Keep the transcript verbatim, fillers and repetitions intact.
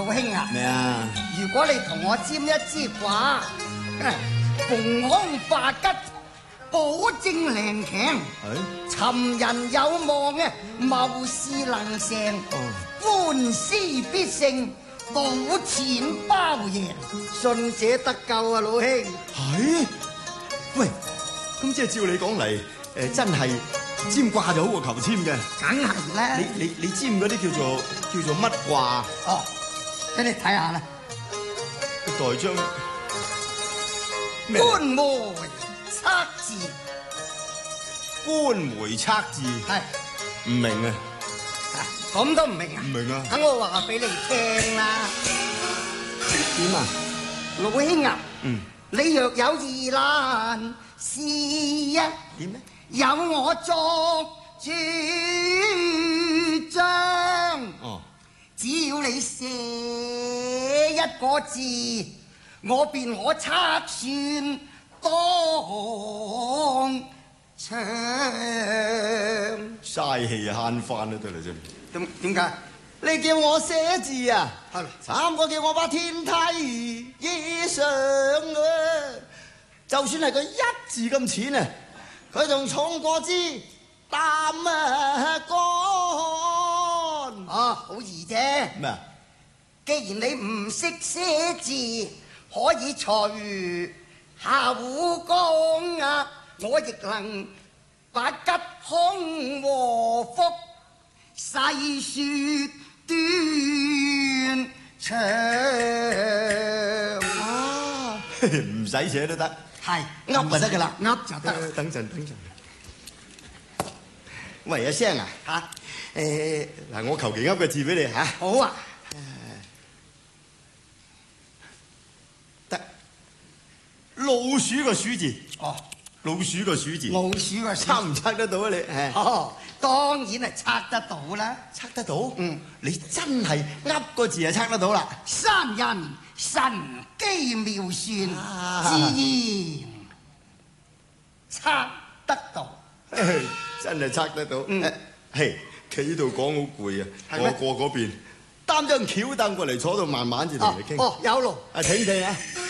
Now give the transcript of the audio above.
兄啊！ 咩啊？ 如果你同我占一支卦，逢凶化吉，保證靈強，尋人有望嘅，謀事能成，官司必勝，賭錢包贏，信者得救啊，老兄！ 係？喂，咁即係照你講嚟，誒真係占卦就好過求簽嘅。 梗係啦！ 你你你占嗰啲叫做叫做乜卦？ 哦，俾你睇下啦。 代章官媒測字， 官媒測字係唔明啊？ 咁都唔明啊？ 唔明啊？ 等我話俾你聽啦。 點啊？ 老兄啊， 嗯， 你若有疑難事啊， 點咧？ 有我作主張。 哦， 只要你寫一個字，我便可測算當場。 嘥氣慳翻都得啦啫。 點點解？ 你叫我寫字啊？ 係慘過叫我把天梯以上啊！就算係個一字咁淺啊，佢仲重過支擔啊杆。 啊，好易啫！ 咩啊？ 既然你唔識寫字，可以隨口講啊，我亦能把吉凶禍福細說斷腸。 啊，唔使寫都得， 係噏就得噶啦， 噏就得。 等陣等陣。喂，阿聲啊， 嚇誒嗱，我求其噏個字俾你嚇。 好啊， 得老鼠個鼠字。 哦， 老鼠個鼠字。 老鼠個測唔測得到啊你？ 哦，當然係測得到啦。 測得到？ 嗯， 你真係噏個字就測得到啦。 山人神機妙算， 啊自然測得到。 真係測得到。 嗯， 嘿，企呢度講好攰啊， 係咩我過嗰邊擔張橋凳過嚟坐度慢慢至同你傾。 哦，有路。 啊，請聽啊！